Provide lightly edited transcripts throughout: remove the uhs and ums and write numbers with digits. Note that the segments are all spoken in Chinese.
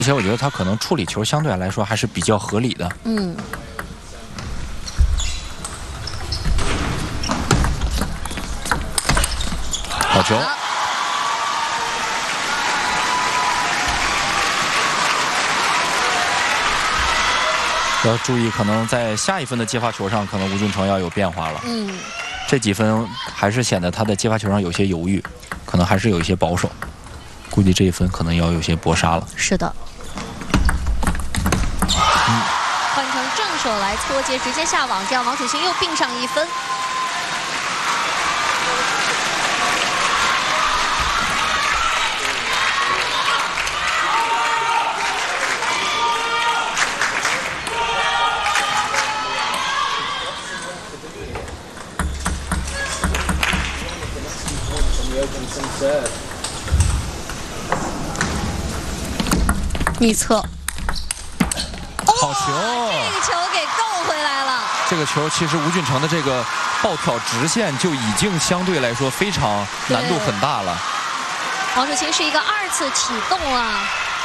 而且我觉得他可能处理球相对来说还是比较合理的。 嗯。 好球。要注意，可能在下一分的接发球上，可能吴俊成要有变化了。 嗯。这几分还是显得他在接发球上有些犹豫，可能还是有一些保守。估计这一分可能要有些搏杀了。 是的。换成正手来搓接，直接下网，这样王楚钦又并上1分。逆侧， 好球！ 这个球给够回来了。 这个球其实吴俊成的这个爆挑直线就已经相对来说非常难度很大了。 王楚钦是一个2次启动啊，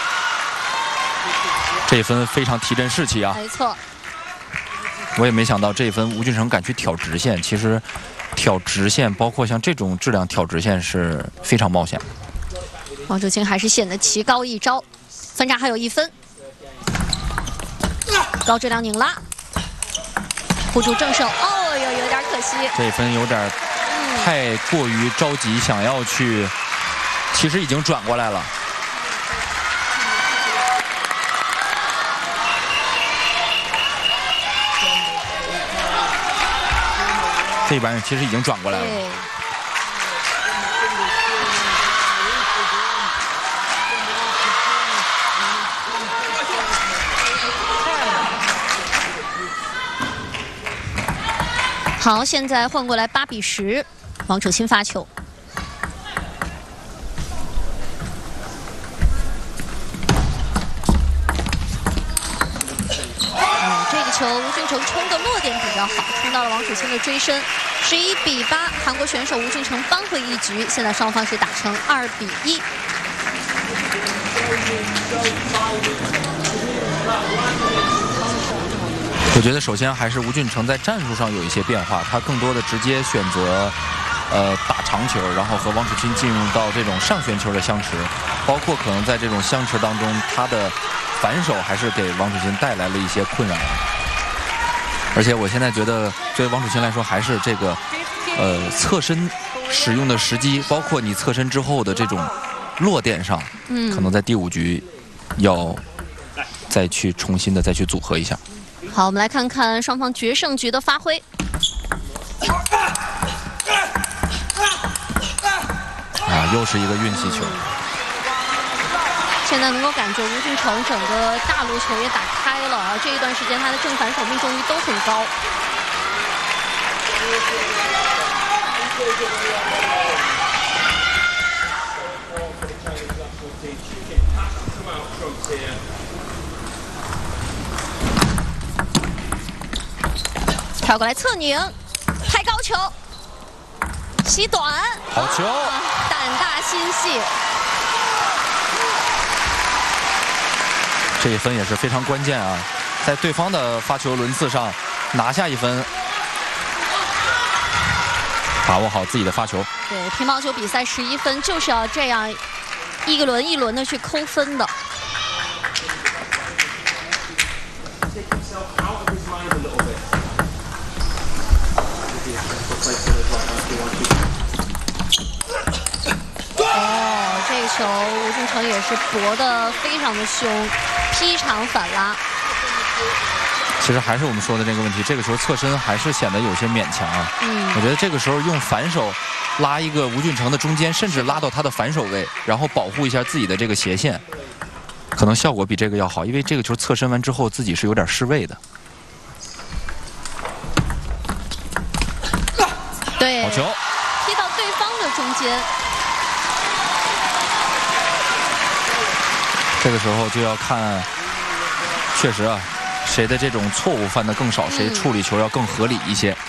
这一分非常提振士气啊。 没错。 我也没想到这一分吴俊成敢去挑直线，其实挑直线，包括像这种质量挑直线是非常冒险。 王楚钦还是显得棋高一招。分差还有1分，高质量拧拉，护住正手，哦，有点可惜。 这分有点太过于着急，想要去，其实已经转过来了。这板其实已经转过来了。 好，现在换过来8比10，王楚钦发球。这个球吴俊成冲的落点比较好，冲到了王楚钦的追身。11比8，韩国选手吴俊成扳回一局，现在双方是打成2比1。 我觉得首先还是吴俊成在战术上有一些变化，他更多的直接选择打长球，然后和王楚钦进入到这种上旋球的相持，包括可能在这种相持当中，他的反手还是给王楚钦带来了一些困扰。而且我现在觉得，对于王楚钦来说，还是这个侧身使用的时机，包括你侧身之后的这种落点上，可能在第5局要再去重新的再去组合一下。 好，我们来看看双方决胜局的发挥。 啊，又是一个运气球。 现在能够感觉吴俊成整个大陆球也打开了啊，这一段时间他的正反手命中率都很高。跳过来侧拧，拍高球，吸短， 好球， 胆大心细。 这一分也是非常关键啊，在对方的发球轮次上拿下1分，把握好自己的发球。 对，乒乓球比赛11分就是要这样一轮一轮的去抠分的。哦，这个球吴俊成也是搏得非常的凶，劈长反拉。 其实还是我们说的这个问题，这个球侧身还是显得有些勉强啊。我觉得这个时候用反手拉一个吴俊成的中间，甚至拉到他的反手位，然后保护一下自己的这个斜线，可能效果比这个要好，因为这个球侧身完之后自己是有点失位的。 对， 好球， 踢到对方的中间。 这个时候就要看，确实啊，谁的这种错误犯得更少，谁处理球要更合理一些。